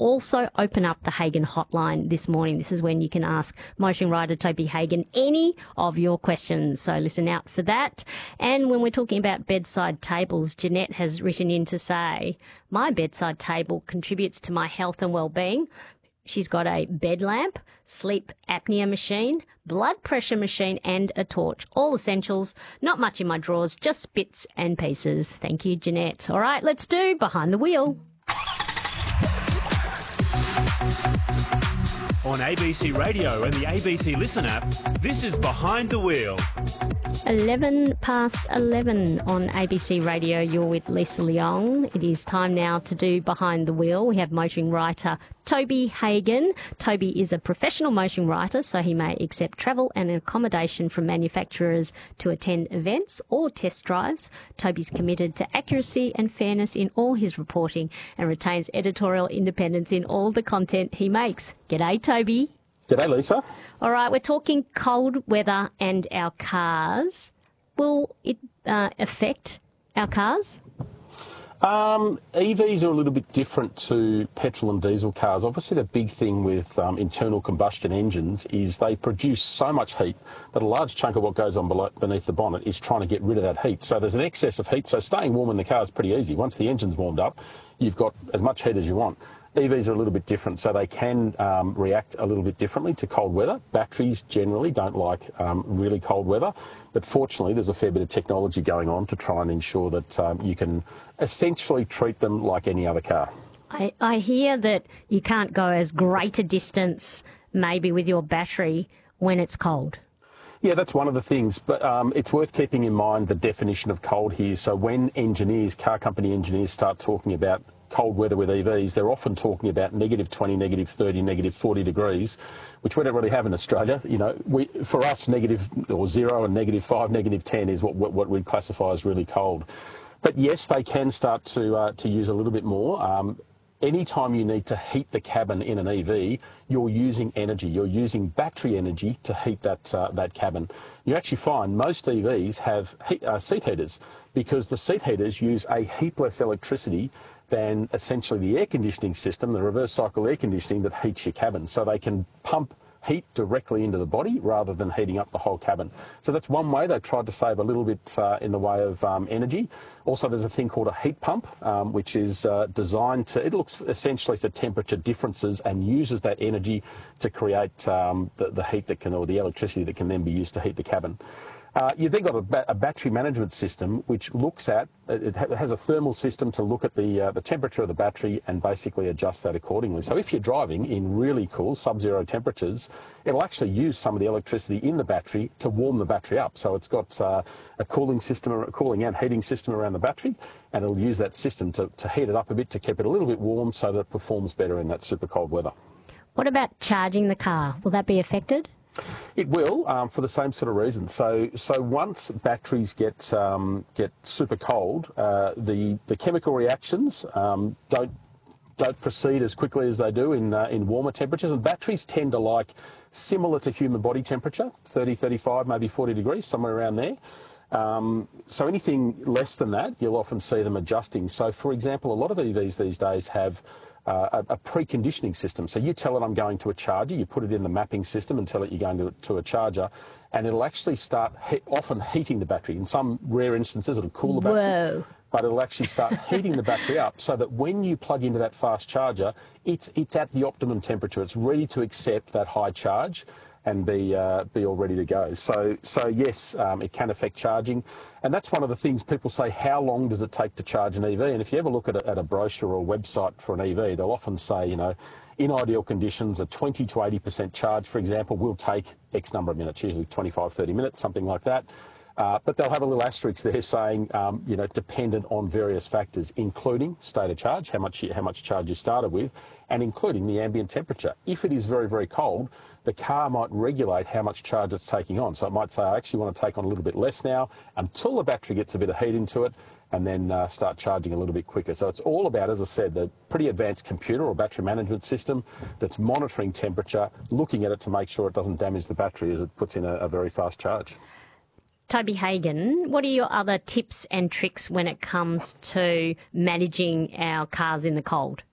also open up the Hagen hotline this morning. This is when you can ask motoring rider Toby Hagen any of your questions. So listen out for that. And when we're talking about bedside tables, Jeanette has written in to say, my bedside table contributes to my health and well-being. She's got a bed lamp, sleep apnea machine, blood pressure machine and a torch. All essentials, not much in my drawers, just bits and pieces. Thank you, Jeanette. All right, let's do Behind the Wheel. On ABC Radio and the ABC Listen app, this is Behind the Wheel. 11 past 11 on ABC Radio. You're with Lisa Leong. It is time now to do Behind the Wheel. We have motoring writer Toby Hagen. Toby is a professional motoring writer, so he may accept travel and accommodation from manufacturers to attend events or test drives. Toby's committed to accuracy and fairness in all his reporting and retains editorial independence in all the content he makes. G'day, Toby. G'day, Lisa. All right, we're talking cold weather and our cars. Will it affect our cars? EVs are a little bit different to petrol and diesel cars. Obviously, the big thing with internal combustion engines is they produce so much heat that a large chunk of what goes on beneath the bonnet is trying to get rid of that heat. So there's an excess of heat. So staying warm in the car is pretty easy. Once the engine's warmed up, you've got as much heat as you want. EVs are a little bit different, so they can react a little bit differently to cold weather. Batteries generally don't like really cold weather, but fortunately there's a fair bit of technology going on to try and ensure that you can essentially treat them like any other car. I hear that you can't go as great a distance maybe with your battery when it's cold. Yeah, that's one of the things, but it's worth keeping in mind the definition of cold here. So when engineers, car company engineers, start talking about cold weather with EVs, they're often talking about -20, -30, -40 degrees, which we don't really have in Australia. You know, for us, negative or 0 and -5, -10 is what we'd classify as really cold. But yes, they can start to use a little bit more. Anytime you need to heat the cabin in an EV, you're using energy. You're using battery energy to heat that cabin. You actually find most EVs have seat heaters because the seat heaters use a heap less electricity than essentially the air conditioning system, the reverse cycle air conditioning that heats your cabin. So they can pump heat directly into the body rather than heating up the whole cabin. So that's one way they've tried to save a little bit in the way of energy. Also, there's a thing called a heat pump, which is designed to, it looks essentially for temperature differences and uses that energy to create the heat that can, or the electricity that can then be used to heat the cabin. You've then got a battery management system which looks at, it has a thermal system to look at the temperature of the battery and basically adjust that accordingly. So if you're driving in really cool sub-zero temperatures, it'll actually use some of the electricity in the battery to warm the battery up. So it's got a cooling system, a cooling and heating system around the battery, and it'll use that system to heat it up a bit to keep it a little bit warm so that it performs better in that super cold weather. What about charging the car? Will that be affected? It will, for the same sort of reason. So once batteries get super cold, the chemical reactions don't proceed as quickly as they do in warmer temperatures. And batteries tend to like similar to human body temperature, 30, 35, maybe 40 degrees, somewhere around there. So anything less than that, you'll often see them adjusting. So, for example, a lot of EVs these days have a preconditioning system. So you tell it I'm going to a charger, you put it in the mapping system and tell it you're going to a charger, and it'll actually start often heating the battery. In some rare instances, it'll cool the battery. Whoa. But it'll actually start heating the battery up so that when you plug into that fast charger, it's at the optimum temperature. It's ready to accept that high charge and be all ready to go. So yes, it can affect charging. And that's one of the things people say, how long does it take to charge an EV? And if you ever look at a brochure or website for an EV, they'll often say, you know, in ideal conditions, a 20 to 80% charge, for example, will take X number of minutes, usually 25, 30 minutes, something like that. But they'll have a little asterisk there saying, you know, dependent on various factors, including state of charge, how much charge you started with, and including the ambient temperature. If it is very, very cold, the car might regulate how much charge it's taking on. So it might say, I actually want to take on a little bit less now until the battery gets a bit of heat into it, and then start charging a little bit quicker. So it's all about, as I said, the pretty advanced computer or battery management system that's monitoring temperature, looking at it to make sure it doesn't damage the battery as it puts in a very fast charge. Toby Hagen, what are your other tips and tricks when it comes to managing our cars in the cold?